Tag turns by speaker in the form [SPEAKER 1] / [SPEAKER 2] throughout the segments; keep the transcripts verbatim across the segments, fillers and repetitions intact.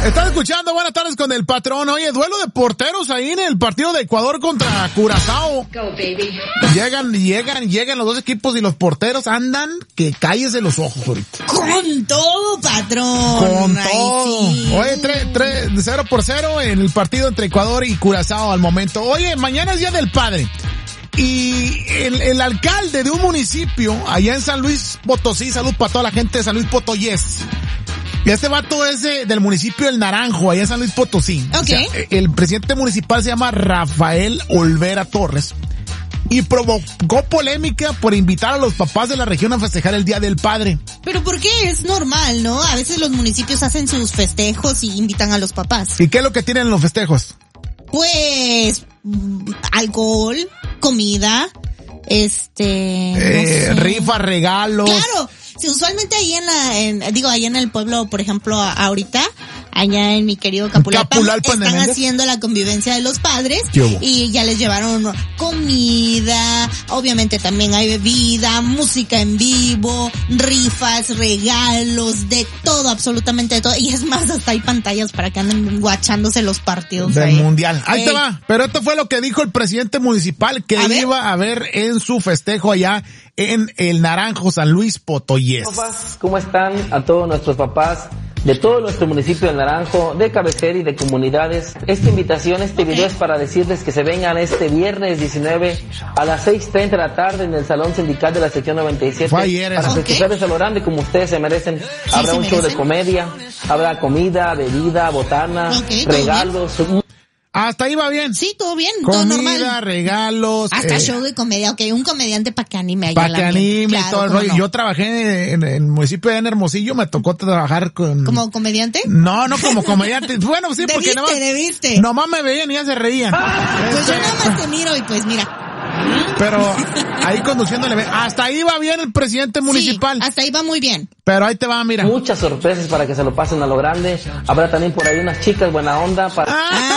[SPEAKER 1] Estás escuchando Buenas Tardes con el Patrón. Oye, duelo de porteros ahí en el partido de Ecuador contra Curazao.
[SPEAKER 2] Go, baby.
[SPEAKER 1] Llegan, llegan, llegan los dos equipos y los porteros andan que cállese los ojos ahorita.
[SPEAKER 3] Con todo, patrón.
[SPEAKER 1] Con
[SPEAKER 3] Ay,
[SPEAKER 1] todo.
[SPEAKER 3] sí.
[SPEAKER 1] Oye, tres, tres, cero por cero en el partido entre Ecuador y Curazao al momento. Oye, mañana es Día del Padre. Y el, el alcalde de un municipio allá en San Luis Potosí, salud para toda la gente de San Luis Potoyés. Y este vato es de, del municipio del Naranjo, allá en San Luis Potosí.
[SPEAKER 3] Ok.
[SPEAKER 1] O sea, el presidente municipal se llama Rafael Olvera Torres. Y provocó polémica por invitar a los papás de la región a festejar el Día del Padre.
[SPEAKER 3] Pero ¿por qué? Es normal, ¿no? A veces los municipios hacen sus festejos y invitan a los papás.
[SPEAKER 1] ¿Y qué es lo que tienen en los festejos?
[SPEAKER 3] Pues, mm, alcohol, comida, este... no
[SPEAKER 1] Eh,
[SPEAKER 3] sé.
[SPEAKER 1] rifa, regalos.
[SPEAKER 3] Claro, sí, usualmente ahí en la, en, digo, ahí en el pueblo, por ejemplo, a- ahorita, allá en mi querido Capulalpan,
[SPEAKER 1] Capulalpan de
[SPEAKER 3] están
[SPEAKER 1] Méndez.
[SPEAKER 3] haciendo la convivencia de los padres
[SPEAKER 1] ¿Qué hubo?
[SPEAKER 3] y ya les llevaron comida, obviamente también hay bebida, música en vivo, rifas, regalos, de todo, absolutamente de todo. Y es más, hasta hay pantallas para que anden guachándose los partidos
[SPEAKER 1] Del
[SPEAKER 3] ahí.
[SPEAKER 1] mundial. Ahí te
[SPEAKER 3] Ey.
[SPEAKER 1] va. Pero esto fue lo que dijo el presidente municipal que
[SPEAKER 3] A ver.
[SPEAKER 1] iba a ver en su festejo allá en el Naranjo, San Luis Potoyés.
[SPEAKER 4] Papás, ¿cómo están? A todos nuestros papás de todo nuestro municipio de Naranjo, de cabecera y de comunidades. Esta invitación, este video es para decirles que se vengan este viernes diecinueve a las seis treinta de la tarde en el Salón Sindical de la sección noventa y siete
[SPEAKER 1] Fue ayer
[SPEAKER 4] para
[SPEAKER 1] eso.
[SPEAKER 4] festejar a lo grande como ustedes se merecen. Habrá
[SPEAKER 3] se
[SPEAKER 4] un show de
[SPEAKER 3] merecen.
[SPEAKER 4] comedia, habrá comida, bebida, botana,
[SPEAKER 3] Ok, todo
[SPEAKER 4] regalos.
[SPEAKER 1] Hasta ahí va bien.
[SPEAKER 3] Sí, todo bien, todo
[SPEAKER 1] Comida,
[SPEAKER 3] normal.
[SPEAKER 1] regalos.
[SPEAKER 3] Hasta
[SPEAKER 1] eh,
[SPEAKER 3] show de comedia, ok, un comediante para que anime ahí
[SPEAKER 1] para
[SPEAKER 3] el
[SPEAKER 1] que
[SPEAKER 3] ambiente.
[SPEAKER 1] anime y
[SPEAKER 3] Claro,
[SPEAKER 1] todo el
[SPEAKER 3] cómo
[SPEAKER 1] rollo.
[SPEAKER 3] no.
[SPEAKER 1] Yo trabajé en, en el municipio de Hermosillo, me tocó trabajar con...
[SPEAKER 3] ¿Como comediante?
[SPEAKER 1] No, no como comediante. Bueno, sí, porque
[SPEAKER 3] Debiste,
[SPEAKER 1] nomás,
[SPEAKER 3] debiste.
[SPEAKER 1] nomás me veían y ya se reían.
[SPEAKER 3] Pues yo
[SPEAKER 1] Este,
[SPEAKER 3] nada más te miro y pues mira.
[SPEAKER 1] Pero ahí conduciéndole, hasta ahí va bien el presidente municipal.
[SPEAKER 3] Sí, hasta ahí va muy bien.
[SPEAKER 1] Pero ahí te va, mira.
[SPEAKER 4] Muchas sorpresas para que se lo pasen a lo grande. Habrá también por ahí unas chicas buena onda para...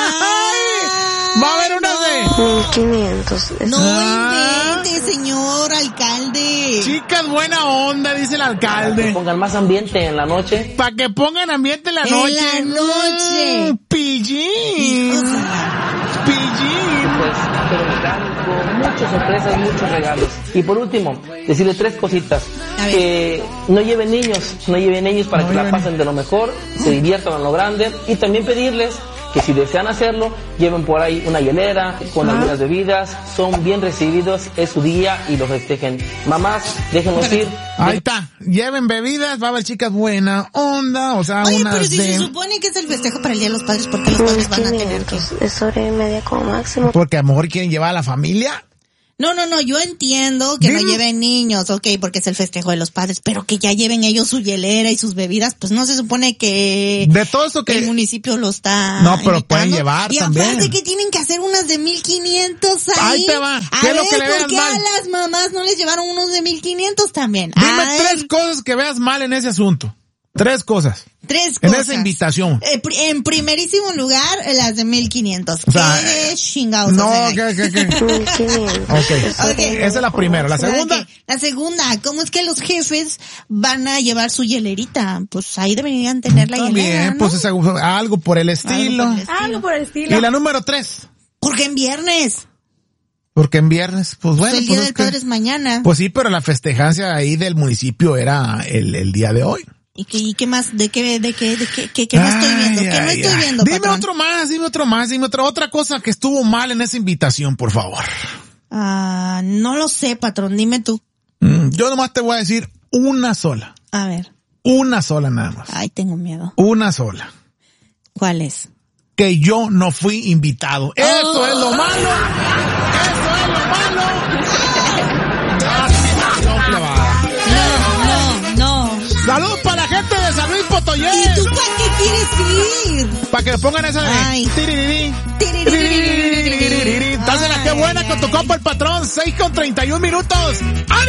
[SPEAKER 1] ¡Ay! Va a haber unas de...
[SPEAKER 5] mil quinientos.
[SPEAKER 3] No
[SPEAKER 1] Ah.
[SPEAKER 3] invente, señor alcalde.
[SPEAKER 1] Chicas buena onda, dice el alcalde.
[SPEAKER 4] pongan más ambiente en la noche.
[SPEAKER 1] Para que pongan ambiente en la
[SPEAKER 3] En
[SPEAKER 1] noche.
[SPEAKER 3] la noche.
[SPEAKER 1] Mm, Pillín.
[SPEAKER 3] Hijos de la-
[SPEAKER 1] Pillín.
[SPEAKER 4] Pues, pero mecánico, muchas sorpresas, muchos regalos. Y por último, decirle tres cositas.
[SPEAKER 3] A ver.
[SPEAKER 4] Que no lleven niños, no lleven niños para
[SPEAKER 1] No
[SPEAKER 4] que la
[SPEAKER 1] lleven.
[SPEAKER 4] pasen de lo mejor, se diviertan a lo grande. Y también pedirles que si desean hacerlo, lleven por ahí una hielera con algunas bebidas. Son bien recibidos, es su día y lo festejen. Mamás, déjenlos ir.
[SPEAKER 1] Ahí está. Lleven bebidas, va a haber chicas buena onda, o sea,
[SPEAKER 3] Oye,
[SPEAKER 1] unas
[SPEAKER 3] pero si
[SPEAKER 1] de...
[SPEAKER 3] se supone que es el festejo para el Día de los Padres, ¿por qué los padres van a tener que...?
[SPEAKER 5] quinientos. Es hora y media como máximo.
[SPEAKER 1] Porque a lo mejor quieren llevar a la familia.
[SPEAKER 3] No, no, no, yo entiendo que no
[SPEAKER 1] Dime.
[SPEAKER 3] lleven niños, ok, porque es el festejo de los padres, pero que ya lleven ellos su hielera y sus bebidas, pues no se supone que
[SPEAKER 1] De todo eso que...
[SPEAKER 3] el municipio lo está
[SPEAKER 1] No, pero
[SPEAKER 3] invitando.
[SPEAKER 1] pueden llevar
[SPEAKER 3] y
[SPEAKER 1] también.
[SPEAKER 3] aparte que tienen que hacer unas de mil quinientos ahí.
[SPEAKER 1] Ahí te va.
[SPEAKER 3] A
[SPEAKER 1] ¿Qué es
[SPEAKER 3] ver,
[SPEAKER 1] lo que le
[SPEAKER 3] ¿por
[SPEAKER 1] veas
[SPEAKER 3] qué
[SPEAKER 1] mal?
[SPEAKER 3] a las mamás no les llevaron unos de mil quinientos también?
[SPEAKER 1] Dime
[SPEAKER 3] Ay,
[SPEAKER 1] tres cosas que veas mal en ese asunto. Tres cosas.
[SPEAKER 3] tres
[SPEAKER 1] En
[SPEAKER 3] cosas.
[SPEAKER 1] esa invitación.
[SPEAKER 3] Eh, pri- en primerísimo lugar, eh, las de mil quinientos.
[SPEAKER 1] O sea,
[SPEAKER 3] ¿Qué
[SPEAKER 1] eh,
[SPEAKER 3] chingados
[SPEAKER 1] No,
[SPEAKER 3] hacen ahí?
[SPEAKER 1] ¿qué, qué, qué?
[SPEAKER 5] mil quinientos.
[SPEAKER 1] Ok.
[SPEAKER 5] Es hora
[SPEAKER 3] Ok.
[SPEAKER 5] y media
[SPEAKER 1] Esa es la
[SPEAKER 5] como
[SPEAKER 1] primera. La
[SPEAKER 5] máximo.
[SPEAKER 1] segunda.
[SPEAKER 3] Ok, la segunda, ¿cómo es que los jefes van a llevar su hielerita? Pues ahí deberían tener la
[SPEAKER 1] Está
[SPEAKER 3] hielera,
[SPEAKER 1] bien,
[SPEAKER 3] ¿no?
[SPEAKER 1] pues es algo, algo por el estilo.
[SPEAKER 3] Algo por el estilo.
[SPEAKER 2] Algo por el estilo.
[SPEAKER 1] Y la número tres.
[SPEAKER 3] Porque en viernes,
[SPEAKER 1] Porque en viernes, pues bueno,
[SPEAKER 3] el Día
[SPEAKER 1] pues
[SPEAKER 3] del
[SPEAKER 1] es que-
[SPEAKER 3] Padre es mañana.
[SPEAKER 1] Pues sí, pero la festejancia ahí del municipio era el, el día de hoy.
[SPEAKER 3] ¿Y qué, y qué más? ¿De qué, de qué, de qué, qué, qué no estoy viendo?
[SPEAKER 1] Ay,
[SPEAKER 3] ¿Qué no
[SPEAKER 1] ay,
[SPEAKER 3] estoy
[SPEAKER 1] ay.
[SPEAKER 3] viendo,
[SPEAKER 1] Dime
[SPEAKER 3] patrón?
[SPEAKER 1] otro más, dime otro más, dime otra, otra cosa que estuvo mal en esa invitación, por favor.
[SPEAKER 3] Ah, no lo sé, patrón, dime tú.
[SPEAKER 1] Mm, yo nomás te voy a decir una sola.
[SPEAKER 3] A ver.
[SPEAKER 1] Una sola nada más.
[SPEAKER 3] Ay, tengo miedo.
[SPEAKER 1] Una sola.
[SPEAKER 3] ¿Cuál es?
[SPEAKER 1] Que yo no fui invitado. Eso
[SPEAKER 3] Oh.
[SPEAKER 1] es lo malo. Eso es lo malo. Así no, clavada.
[SPEAKER 3] No, no, no.
[SPEAKER 1] Saludos para la gente de San Luis Potoyés.
[SPEAKER 3] ¿Y tú para qué quieres ir?
[SPEAKER 1] Para que pongan esa de...
[SPEAKER 3] Ay.
[SPEAKER 1] Tiririrí.
[SPEAKER 3] Tiriririririririririr.
[SPEAKER 1] Dásela, qué buena con tu compa el patrón. seis con treinta y un minutos. ¡Ánimo!